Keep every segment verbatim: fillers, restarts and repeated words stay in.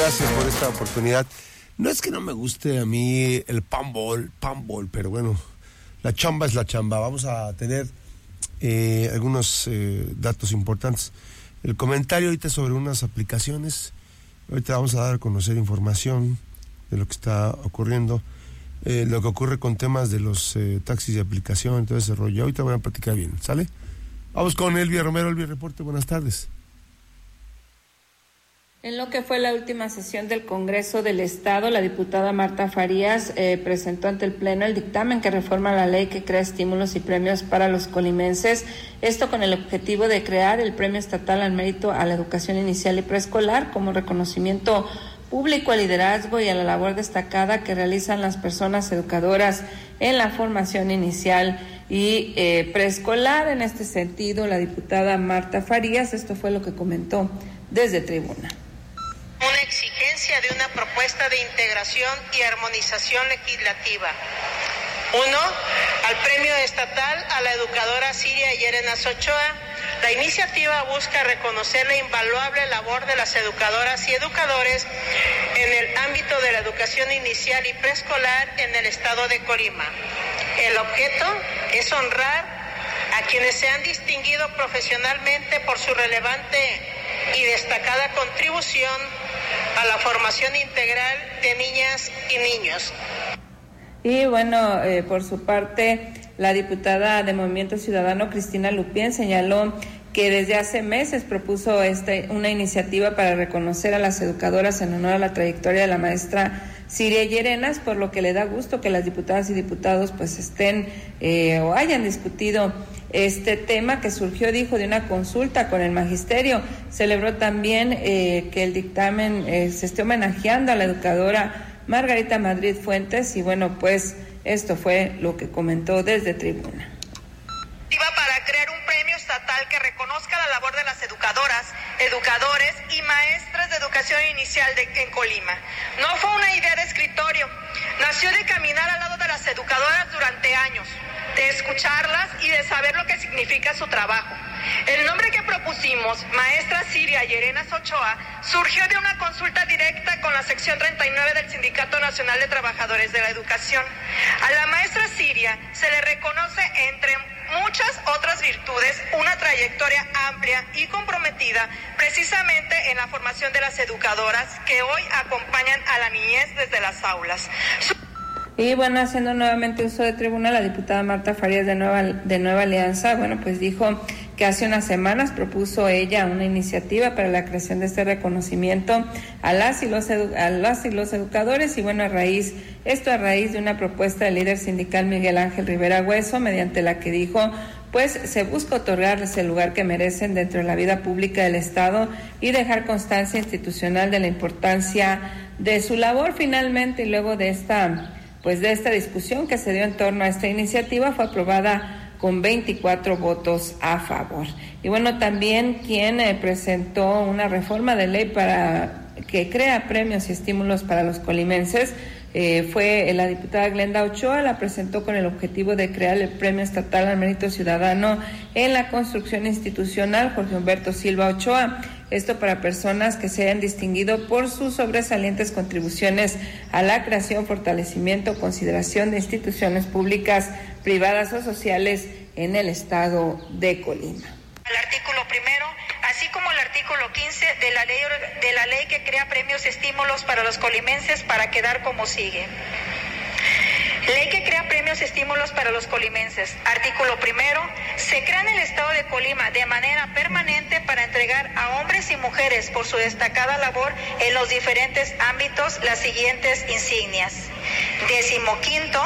gracias por esta oportunidad. No es que no me guste a mí el panball, panball, pero bueno, la chamba es la chamba. Vamos a tener eh, algunos eh, datos importantes. El comentario ahorita sobre unas aplicaciones. Ahorita vamos a dar a conocer información de lo que está ocurriendo, eh, lo que ocurre con temas de los eh, taxis de aplicación, todo ese rollo. Ahorita voy a platicar bien, ¿sale? Vamos con Elvia Romero, Elvia Reporte, buenas tardes. En lo que fue la última sesión del Congreso del Estado, la diputada Marta Farías eh, presentó ante el Pleno el dictamen que reforma la ley que crea estímulos y premios para los colimenses, esto con el objetivo de crear el Premio Estatal al Mérito a la Educación Inicial y Preescolar como reconocimiento público al liderazgo y a la labor destacada que realizan las personas educadoras en la formación inicial y eh, preescolar. En este sentido, la diputada Marta Farías, esto fue lo que comentó desde tribuna. Una exigencia de una propuesta de integración y armonización legislativa. Uno, al Premio Estatal a la educadora Siria Yerenas Ochoa. La iniciativa busca reconocer la invaluable labor de las educadoras y educadores en el ámbito de la educación inicial y preescolar en el estado de Colima. El objeto es honrar a quienes se han distinguido profesionalmente por su relevante y destacada contribución a la formación integral de niñas y niños. Y bueno, eh, por su parte, la diputada de Movimiento Ciudadano, Cristina Lupien, señaló que desde hace meses propuso este, una iniciativa para reconocer a las educadoras en honor a la trayectoria de la maestra Siria Yerenas, por lo que le da gusto que las diputadas y diputados pues estén eh, o hayan discutido este tema que surgió, dijo, de una consulta con el magisterio. Celebró también eh, que el dictamen eh, se esté homenajeando a la educadora Margarita Madrid Fuentes y bueno, pues esto fue lo que comentó desde tribuna. Para crear un premio estatal que reconozca la labor de las educadoras, educadores y maestras de educación inicial de, en Colima. No fue una idea de escritorio, nació de caminar al lado de las educadoras durante años, de escucharlas y de saber lo que significa su trabajo. El nombre que propusimos, Maestra Siria Yerenas Ochoa, surgió de una consulta directa con la sección treinta y nueve del Sindicato Nacional de Trabajadores de la Educación. A la maestra Siria se le reconoce, entre muchas otras virtudes, una trayectoria amplia y comprometida precisamente en la formación de las educadoras que hoy acompañan a la niñez desde las aulas. Su Y bueno, haciendo nuevamente uso de tribuna, la diputada Marta Farías de Nueva, de Nueva Alianza, bueno, pues dijo que hace unas semanas propuso ella una iniciativa para la creación de este reconocimiento a las y los, edu- a las y los educadores y bueno, a raíz, esto a raíz de una propuesta del líder sindical Miguel Ángel Rivera Hueso, mediante la que dijo, pues se busca otorgarles el lugar que merecen dentro de la vida pública del Estado y dejar constancia institucional de la importancia de su labor. Finalmente, y luego de esta Pues de esta discusión que se dio en torno a esta iniciativa, fue aprobada con veinticuatro votos a favor. Y bueno, también quien eh, presentó una reforma de ley para que crea premios y estímulos para los colimenses eh, fue la diputada Glenda Ochoa. La presentó con el objetivo de crear el Premio Estatal al Mérito Ciudadano en la Construcción Institucional Jorge Humberto Silva Ochoa. Esto para personas que se hayan distinguido por sus sobresalientes contribuciones a la creación, fortalecimiento, consideración de instituciones públicas, privadas o sociales en el estado de Colima. El artículo primero, así como el artículo quince de la ley de la ley que crea premios y estímulos para los colimenses, para quedar como sigue. Ley que crea premios y estímulos para los colimenses. Artículo primero, se crea en el estado de Colima de manera permanente para entregar a hombres y mujeres por su destacada labor en los diferentes ámbitos las siguientes insignias. Decimoquinto,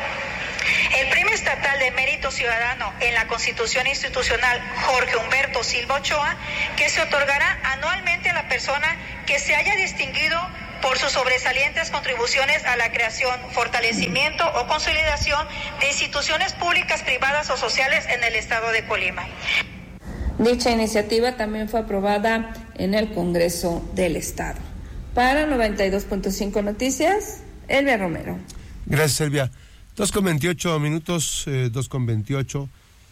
el Premio Estatal de Mérito Ciudadano en la Constitución Institucional Jorge Humberto Silva Ochoa, que se otorgará anualmente a la persona que se haya distinguido por sus sobresalientes contribuciones a la creación, fortalecimiento o consolidación de instituciones públicas, privadas o sociales en el estado de Colima. Dicha iniciativa también fue aprobada en el Congreso del Estado. Para noventa y dos punto cinco Noticias, Elvia Romero. Gracias, Elvia. dos con veintiocho minutos, eh, dos con veintiocho.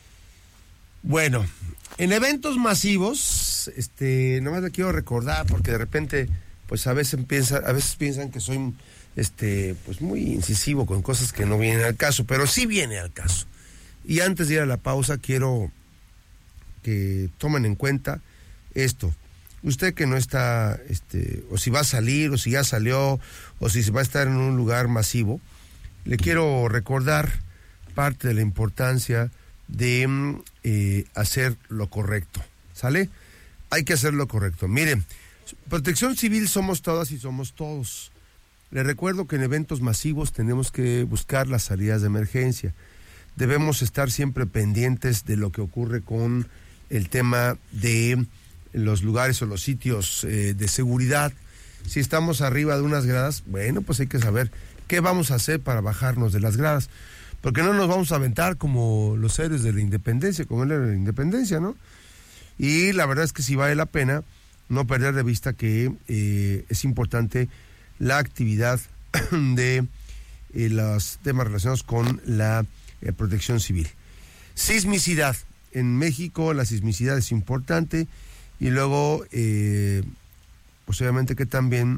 Bueno, en eventos masivos, este, nomás le quiero recordar porque de repente pues a veces piensan, a veces piensan que soy este, pues muy incisivo con cosas que no vienen al caso, pero sí viene al caso. Y antes de ir a la pausa, quiero que tomen en cuenta esto. Usted que no está, este, o si va a salir, o si ya salió, o si se va a estar en un lugar masivo, le quiero recordar parte de la importancia de eh, hacer lo correcto, ¿sale? Hay que hacer lo correcto. Miren, Protección Civil somos todas y somos todos. Le recuerdo que en eventos masivos tenemos que buscar las salidas de emergencia. Debemos estar siempre pendientes de lo que ocurre con el tema de los lugares o los sitios eh, de seguridad. Si estamos arriba de unas gradas, bueno, pues hay que saber qué vamos a hacer para bajarnos de las gradas, porque no nos vamos a aventar como los héroes de la independencia, como el héroe de la independencia, ¿no? Y la verdad es que sí vale la pena no perder de vista que eh, es importante la actividad de eh, los temas relacionados con la eh, protección civil. Sismicidad. En México la sismicidad es importante. Y luego, eh, pues obviamente que también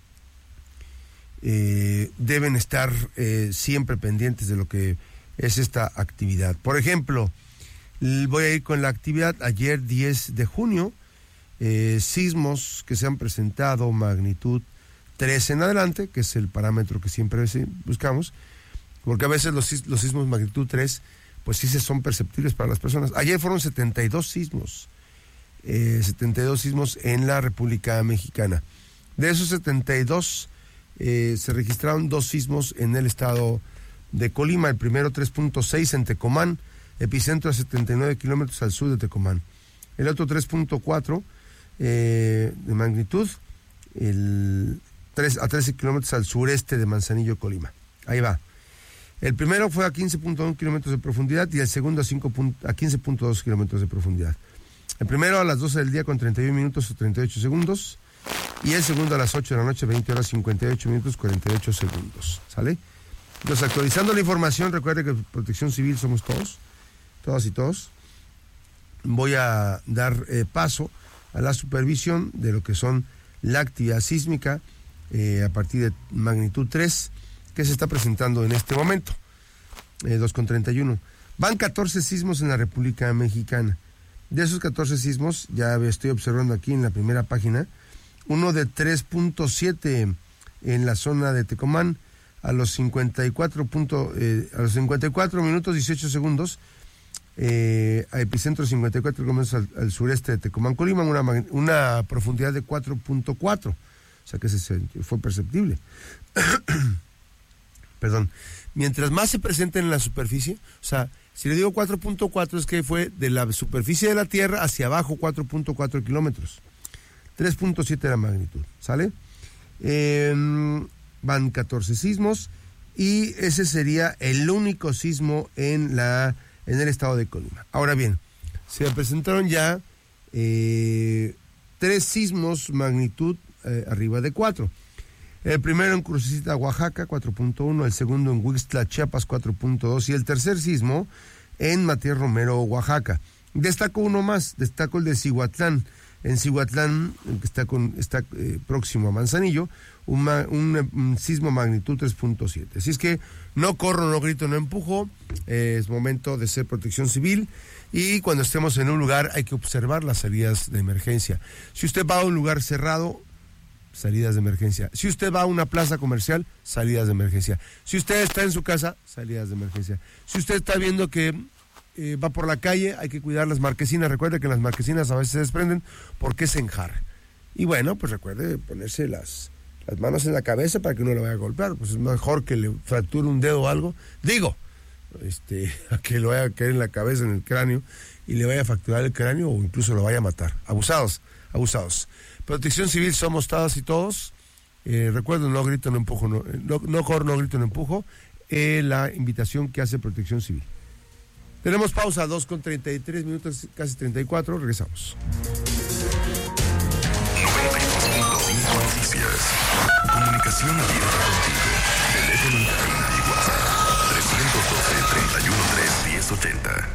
eh, deben estar eh, siempre pendientes de lo que es esta actividad. Por ejemplo, voy a ir con la actividad ayer diez de junio, eh, sismos que se han presentado, magnitud tres en adelante, que es el parámetro que siempre buscamos, porque a veces los, los sismos magnitud tres, pues sí se son perceptibles para las personas. Ayer fueron setenta y dos sismos. Eh, setenta y dos sismos en la República Mexicana. De esos setenta y dos eh, se registraron dos sismos en el estado de Colima. El primero tres punto seis en Tecomán, epicentro a setenta y nueve kilómetros al sur de Tecomán. El otro tres punto cuatro eh, de magnitud, el tres, a trece kilómetros al sureste de Manzanillo, Colima. Ahí va. El primero fue a quince punto uno kilómetros de profundidad y el segundo a, cinco, a quince punto dos kilómetros de profundidad. El primero a las doce del día con treinta y un minutos o treinta y ocho segundos. Y el segundo a las ocho de la noche, veinte horas cincuenta y ocho minutos cuarenta y ocho segundos. ¿Sale? Entonces, actualizando la información, recuerde que Protección Civil somos todos, todas y todos. Voy a dar eh, paso a la supervisión de lo que son la actividad sísmica eh, a partir de magnitud tres que se está presentando en este momento. Eh, dos con treinta y uno. Van catorce sismos en la República Mexicana. De esos catorce sismos, ya estoy observando aquí en la primera página, uno de tres punto siete en la zona de Tecomán, a los cincuenta y cuatro, punto, eh, a los cincuenta y cuatro minutos dieciocho segundos, eh, a epicentro cincuenta y cuatro kilómetros al, al sureste de Tecomán, Colima, una, una profundidad de cuatro punto cuatro, o sea que se, fue perceptible. Perdón. Mientras más se presenten en la superficie, o sea, si le digo cuatro punto cuatro es que fue de la superficie de la Tierra hacia abajo cuatro punto cuatro kilómetros. tres punto siete la magnitud, ¿sale? Eh, van catorce sismos y ese sería el único sismo en la en el estado de Colima. Ahora bien, se presentaron ya eh, tres sismos magnitud eh, arriba de cuatro. El primero en Crucecita, Oaxaca, cuatro punto uno, el segundo en Huixtla, Chiapas, cuatro punto dos y el tercer sismo en Matías Romero, Oaxaca. Destaco uno más, destaco el de Cihuatlán. En Cihuatlán, que está, con, está eh, próximo a Manzanillo, un, ma, un, un sismo magnitud tres punto siete. Así es que no corro, no grito, no empujo, eh, es momento de ser Protección Civil y cuando estemos en un lugar hay que observar las salidas de emergencia. Si usted va a un lugar cerrado, salidas de emergencia. Si usted va a una plaza comercial, salidas de emergencia. Si usted está en su casa, salidas de emergencia. Si usted está viendo que eh, va por la calle, hay que cuidar las marquesinas. Recuerde que las marquesinas a veces se desprenden porque se enjarran. Y bueno, pues recuerde ponerse las, las manos en la cabeza para que no le vaya a golpear. Pues es mejor que le fracture un dedo o algo. Digo, este, a que lo vaya a caer en la cabeza, en el cráneo, y le vaya a fracturar el cráneo o incluso lo vaya a matar. Abusados, abusados. Protección Civil somos todas y todos. Eh, recuerden, no grito, no empujo, no, no, no corro, no grito, no empujo. Eh, la invitación que hace Protección Civil. Tenemos pausa, dos con treinta y tres minutos, casi treinta y cuatro, regresamos. noventa y dos punto cinco Noticias. Comunicación abierta contigo. Teléfono en cabina y WhatsApp. trescientos doce, treinta y uno, tres, diez, ochenta.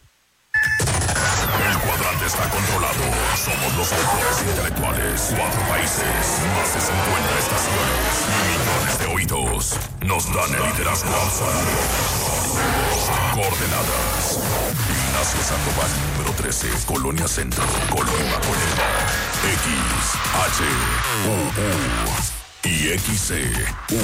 El cuadrante está controlado. Somos los autores intelectuales. Cuatro países. países, más de cincuenta estaciones, millones de oídos nos dan el liderazgo absoluto. Coordenadas: Ignacio Sandoval, número trece, Colonia Centro, Colonia Colima. X, H, U, U y X C.